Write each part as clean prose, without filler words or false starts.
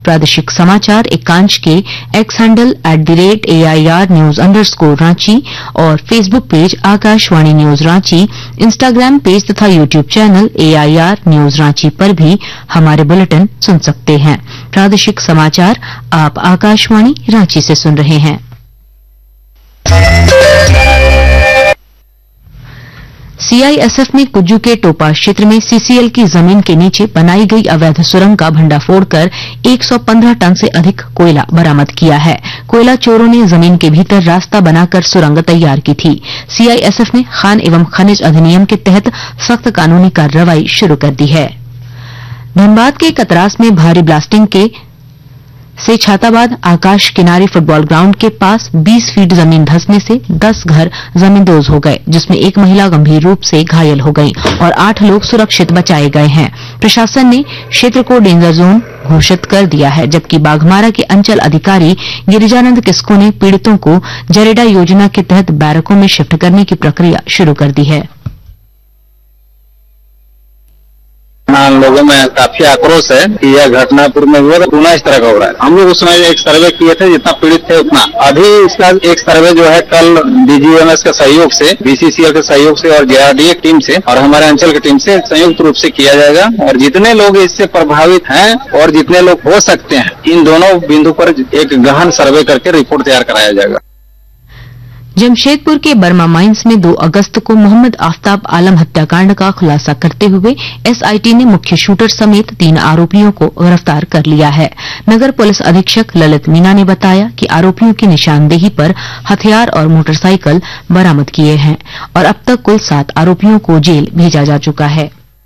प्रादेशिक समाचार एकांश के x handle @AIR News_ Ranchi और Facebook page Akashvani news Ranchi, Instagram page तथा YouTube channel AIR News Ranchi पर भी हमारे बुलेटिन सुन सकते हैं। प्रादेशिक समाचार आप आकाशवाणी रांची से सुन रहे हैं। CISF ने कुज्जू के टोपा क्षेत्र में CCL की जमीन के नीचे बनाई गई अवैध सुरंग का भंडाफोड़ कर 115 टन से अधिक कोयला बरामद किया है। कोयला चोरों ने जमीन के भीतर रास्ता बनाकर सुरंग तैयार की थी। CISF ने खान एवं खनिज अधिनियम के तहत सख्त कानूनी कार्रवाई शुरू कर दी है। धनबाद के कतरास में भारी ब्लास्टिंग से छाताबाद आकाश किनारे फुटबॉल ग्राउंड के पास 20 फीट जमीन धंसने से 10 घर जमींदोज हो गए, जिसमें एक महिला गंभीर रूप से घायल हो गई और 8 लोग सुरक्षित बचाए गए हैं। प्रशासन ने क्षेत्र को डेंजर जोन घोषित कर दिया है, जबकि बाघमारा के अंचल अधिकारी गिरिजानंद किस्को ने पीड़ितों को जरेडा योजना के तहत बैरकों में शिफ्ट करने की प्रक्रिया शुरू कर दी है। लोगों में काफी आक्रोश है कि यह घटना पूर्व में हुआ, पुनः इस तरह का हो रहा है। हम लोग उस समय एक सर्वे किए थे, जितना पीड़ित थे उतना। अभी इसका एक सर्वे जो है कल DGMS के सहयोग से, BCCL के सहयोग से और JRDA टीम से और हमारे अंचल की टीम से संयुक्त रूप से किया जाएगा और जितने लोग इससे प्रभावित हैं और जितने लोग हो सकते हैं, इन दोनों बिंदु पर एक गहन सर्वे करके रिपोर्ट तैयार कराया जाएगा। जमशेदपुर के बर्मा माइंस में 2 अगस्त को मोहम्मद आफ्ताब आलम हत्याकांड का खुलासा करते हुए SIT ने मुख्य शूटर समेत 3 आरोपियों को गिरफ्तार कर लिया है। नगर पुलिस अधीक्षक ललित मीना ने बताया कि आरोपियों की निशानदेही पर हथियार और मोटरसाइकिल बरामद किए हैं और अब तक कुल 7 आरोपियों को जेल भेजा जा चुका है।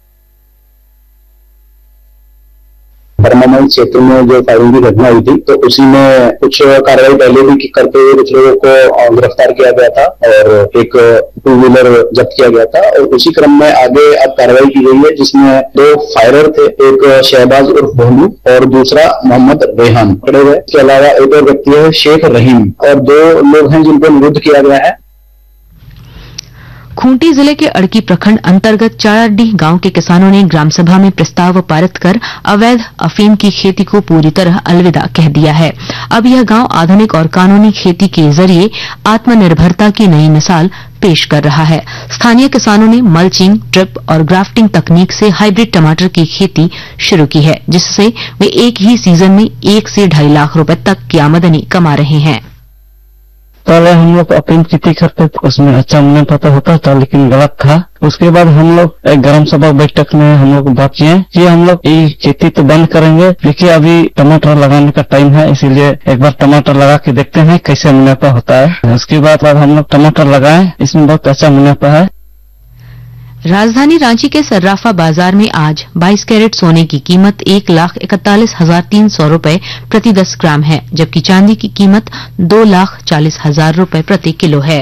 बर्मा क्षेत्र में जो फायरिंग की घटना हुई थी, तो उसी में कुछ कार्रवाई पहले भी करते हुए कुछ लोगों को गिरफ्तार किया गया था और एक 2 व्हीलर जब्त किया गया था और उसी क्रम में आगे अब कार्रवाई की गई है, जिसमें 2 फायरर थे, एक शहबाज उर्फ भोलू और दूसरा मोहम्मद रेहान पकड़े गए। इसके अलावा एक और व्यक्ति है शेख रहीम और 2 लोग हैं जिनको निरुद्ध किया गया है। खूंटी जिले के अड़की प्रखंड अंतर्गत चारडीह गांव के किसानों ने ग्राम सभा में प्रस्ताव पारित कर अवैध अफीम की खेती को पूरी तरह अलविदा कह दिया है। अब यह गांव आधुनिक और कानूनी खेती के जरिए आत्मनिर्भरता की नई मिसाल पेश कर रहा है। स्थानीय किसानों ने मल्चिंग, ड्रिप और ग्राफ्टिंग तकनीक से हाइब्रिड टमाटर की खेती शुरू की है, जिससे वे एक ही सीजन में 1 से 2.5 लाख रुपए तक की आमदनी कमा रहे हैं। पहले हम लोग अफीम खेती करते थे, उसमें अच्छा मुनाफा होता था, लेकिन गलत था। उसके बाद हम लोग एक ग्राम सभा बैठक में हम लोग बात किए कि हम लोग ये खेती तो बंद करेंगे, लेकिन अभी टमाटर लगाने का टाइम है, इसीलिए एक बार टमाटर लगा के देखते हैं कैसे मुनाफा होता है। उसके बाद हम लोग टमाटर लगाए, इसमें बहुत अच्छा मुनाफा है। राजधानी रांची के सर्राफा बाजार में आज 22 कैरेट सोने की कीमत 1,41,300 रुपए प्रति 10 ग्राम है, जबकि चांदी की कीमत 2,40,000 रुपए प्रति किलो है।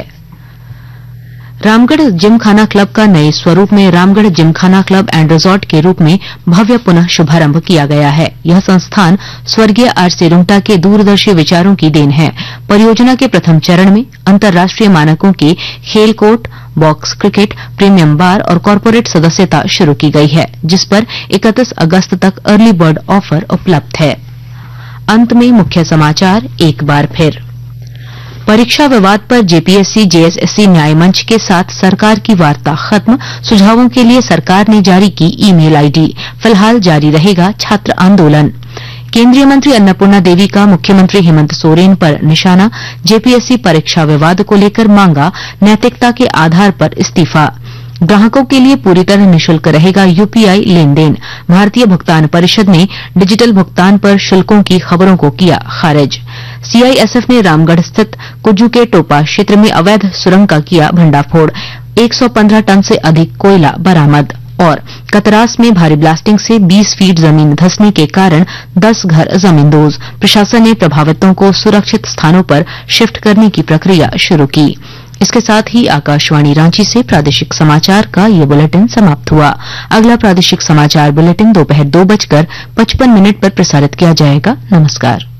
रामगढ़ जिमखाना क्लब का नए स्वरूप में Ramgarh Gymkhana club and resort के रूप में भव्य पुनः शुभारंभ किया गया है। यह संस्थान स्वर्गीय R.C. रुंगटा के दूरदर्शी विचारों की देन है। परियोजना के प्रथम चरण में अंतर्राष्ट्रीय मानकों के खेल कोर्ट, बॉक्स क्रिकेट, प्रीमियम बार और कॉर्पोरेट सदस्यता शुरू की गई है, जिस पर 31 अगस्त तक अर्ली बर्ड ऑफर उपलब्ध है। अंत में मुख्य समाचार एक बार फिर। परीक्षा विवाद पर जेपीएससी जेएसएससी न्याय मंच के साथ सरकार की वार्ता खत्म। सुझावों के लिए सरकार ने जारी की ईमेल आईडी। फिलहाल जारी रहेगा छात्र आंदोलन। केंद्रीय मंत्री अन्नपूर्णा देवी का मुख्यमंत्री हेमंत सोरेन पर निशाना। जेपीएससी परीक्षा विवाद को लेकर मांगा नैतिकता के आधार पर इस्तीफा। ग्राहकों के लिए पूरी तरह निःशुल्क रहेगा यूपीआई लेन देन। भारतीय भुगतान परिषद ने डिजिटल भुगतान पर शुल्कों की खबरों को किया खारिज। सीआईएसएफ ने रामगढ़ स्थित कुज्जू के टोपा क्षेत्र में अवैध सुरंग का किया भंडाफोड़। 115 टन से अधिक कोयला बरामद। और कतरास में भारी ब्लास्टिंग से 20 फीट जमीन धंसने के कारण 10 घर जमींदोज। प्रशासन ने प्रभावितों को सुरक्षित स्थानों पर शिफ्ट करने की प्रक्रिया शुरू की। इसके साथ ही आकाशवाणी रांची से प्रादेशिक समाचार का ये बुलेटिन समाप्त हुआ। अगला प्रादेशिक समाचार बुलेटिन दोपहर 2:55 पर प्रसारित किया जाएगा। नमस्कार।